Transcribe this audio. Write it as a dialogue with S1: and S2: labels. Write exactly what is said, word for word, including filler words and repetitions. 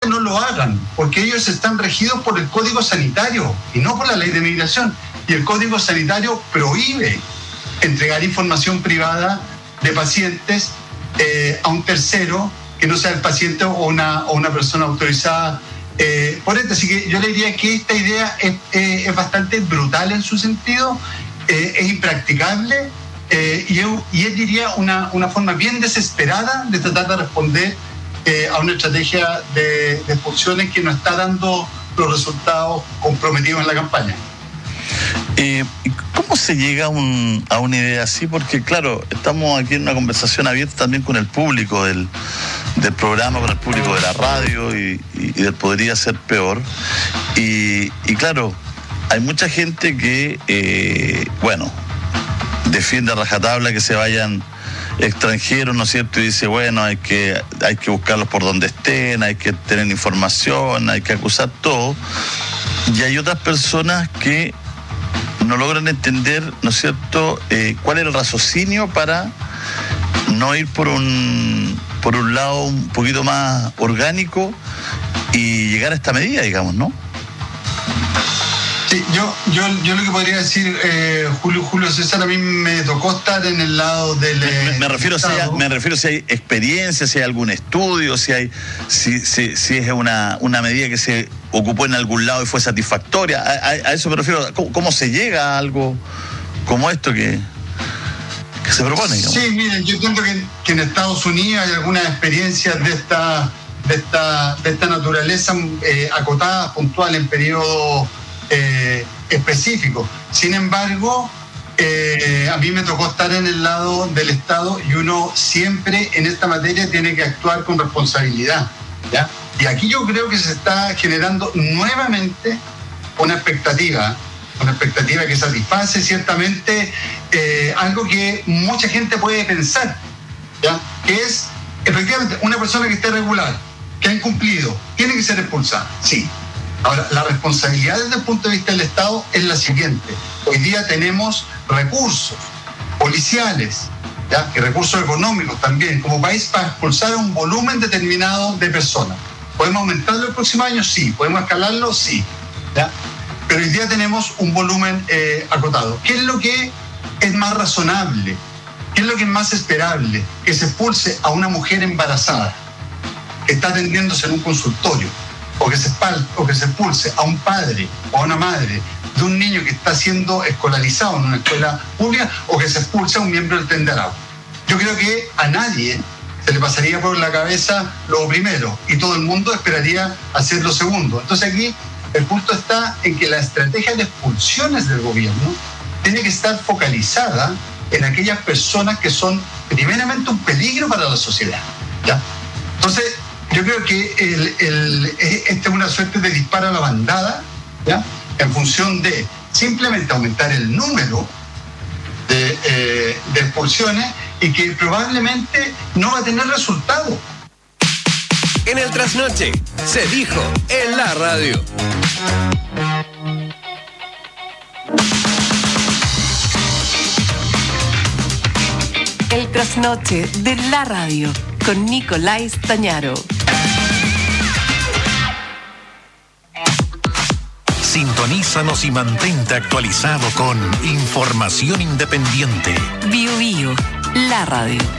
S1: no lo hagan, porque ellos están regidos por el Código Sanitario y no por la Ley de Migración. Y el Código Sanitario prohíbe entregar información privada de pacientes eh, a un tercero que no sea el paciente o una, o una persona autorizada eh, por este. Así que yo le diría que esta idea es, eh, es bastante brutal en su sentido, eh, es impracticable eh, y, yo, y es, diría, una, una forma bien desesperada de tratar de responder eh, a una estrategia de, de expulsiones que no está dando los resultados comprometidos en la campaña.
S2: Eh, ¿Cómo se llega a, un, a una idea así? Porque claro, estamos aquí en una conversación abierta también con el público del, del programa, con el público de la radio y, y, y del Podría Ser Peor. Y, y claro, hay mucha gente que, eh, bueno, defiende a rajatabla que se vayan extranjeros, ¿no es cierto? Y dice, bueno, hay que, hay que buscarlos por donde estén, hay que tener información, hay que acusar todo. Y hay otras personas que no logran entender, ¿no es cierto?, eh, cuál es el raciocinio para no ir por un por un lado un poquito más orgánico y llegar a esta medida, digamos, ¿no?
S1: Sí, yo, yo, yo lo que podría decir, eh, Julio, Julio César, a mí me tocó estar en el lado del...
S2: Me, me, refiero, si hay, me refiero si hay experiencia, si hay algún estudio, si hay si, si, si es una, una medida que se ocupó en algún lado y fue satisfactoria. A, a, a eso me refiero. ¿Cómo, cómo se llega a algo como esto que, que se propone, digamos?
S1: Sí, miren, yo entiendo que, que en Estados Unidos hay algunas experiencias de esta, de esta, de esta naturaleza eh, acotadas, puntuales, en periodos eh, específicos. Sin embargo, eh, a mí me tocó estar en el lado del Estado y uno siempre en esta materia tiene que actuar con responsabilidad, ¿ya? Y aquí yo creo que se está generando nuevamente una expectativa, una expectativa que satisface ciertamente eh, algo que mucha gente puede pensar, ¿ya? Que es, efectivamente, una persona que esté regular, que ha incumplido, tiene que ser expulsada, sí. Ahora, la responsabilidad desde el punto de vista del Estado es la siguiente. Hoy día tenemos recursos policiales, ¿ya? Y recursos económicos también, como país, para expulsar un volumen determinado de personas. ¿Podemos aumentarlo el próximo año? Sí. ¿Podemos escalarlo? Sí. ¿Ya? Pero hoy día tenemos un volumen eh, acotado. ¿Qué es lo que es más razonable? ¿Qué es lo que es más esperable? Que se expulse a una mujer embarazada que está atendiéndose en un consultorio, o que se, o que se expulse a un padre o a una madre de un niño que está siendo escolarizado en una escuela pública, o que se expulse a un miembro del Tren de Aragua. Yo creo que a nadie se le pasaría por la cabeza lo primero y todo el mundo esperaría hacer lo segundo. Entonces aquí el punto está en que la estrategia de expulsiones del gobierno tiene que estar focalizada en aquellas personas que son primeramente un peligro para la sociedad, ¿ya? Entonces yo creo que el, el, esta es una suerte de disparo a la bandada, ¿ya? En función de simplemente aumentar el número de, eh, de expulsiones, y que probablemente no va a tener resultado.
S3: En el trasnoche se dijo en la radio.
S4: El trasnoche de la radio con Nicolás Tañaro.
S5: Sintonízanos y mantente actualizado con información independiente.
S4: Bio Bio, la radio.